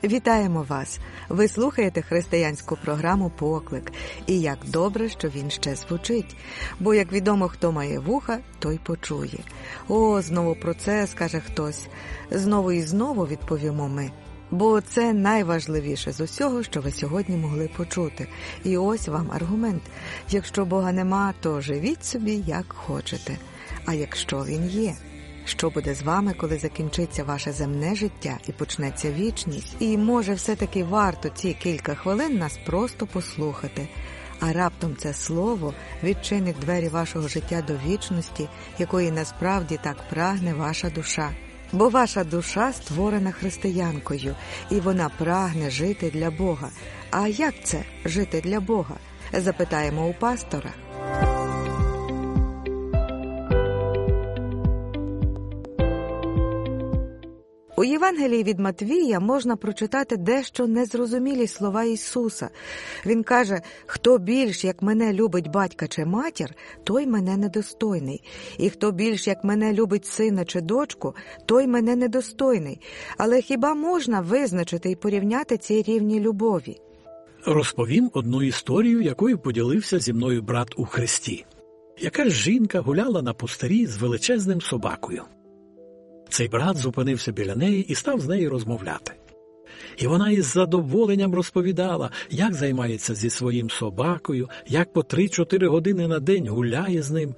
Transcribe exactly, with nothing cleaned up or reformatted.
Вітаємо вас! Ви слухаєте християнську програму «Поклик». І як добре, що він ще звучить. Бо, як відомо, хто має вуха, той почує. О, знову про це скаже хтось. Знову і знову відповімо ми. Бо це найважливіше з усього, що ви сьогодні могли почути. І ось вам аргумент. Якщо Бога нема, то живіть собі, як хочете. А якщо Він є? Що буде з вами, коли закінчиться ваше земне життя і почнеться вічність? І, може, все-таки варто ці кілька хвилин нас просто послухати. А раптом це слово відчинить двері вашого життя до вічності, якої насправді так прагне ваша душа. Бо ваша душа створена християнкою, і вона прагне жити для Бога. А як це – жити для Бога? Запитаємо у пастора. У Євангелії від Матвія можна прочитати дещо незрозумілі слова Ісуса. Він каже: «Хто більш, як мене любить батька чи матір, той мене недостойний. І хто більш, як мене любить сина чи дочку, той мене недостойний». Але хіба можна визначити і порівняти ці рівні любові? Розповім одну історію, якою поділився зі мною брат у Христі. Якась жінка гуляла на пустирі з величезним собакою. Цей брат зупинився біля неї і став з нею розмовляти. І вона із задоволенням розповідала, як займається зі своїм собакою, як по три-чотири години на день гуляє з ним,